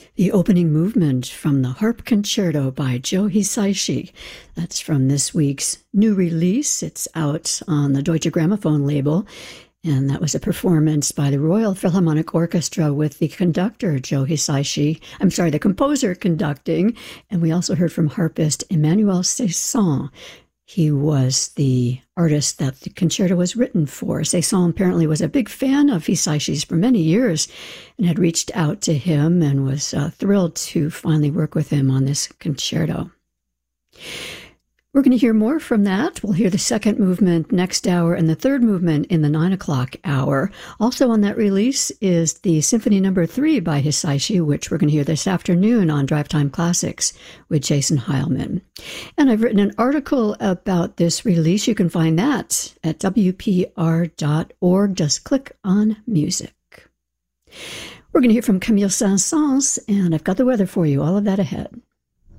The opening movement from the Harp Concerto by Joe Hisaishi. That's from this week's new release. It's out on the Deutsche Grammophon label, and that was a performance by the Royal Philharmonic Orchestra with the conductor, Joe Hisaishi. The composer conducting, and we also heard from harpist Emmanuel Cesson. He was the artist that the concerto was written for. Cesson apparently was a big fan of Hisaishi's for many years and had reached out to him and was thrilled to finally work with him on this concerto. We're going to hear more from that. We'll hear the second movement next hour and the third movement in the 9 o'clock hour. Also on that release is the Symphony No. 3 by Hisaishi, which we're going to hear this afternoon on Drive Time Classics with Jason Heilman. And I've written an article about this release. You can find that at WPR.org. Just click on music. We're going to hear from Camille Saint-Saëns, and I've got the weather for you, all of that ahead.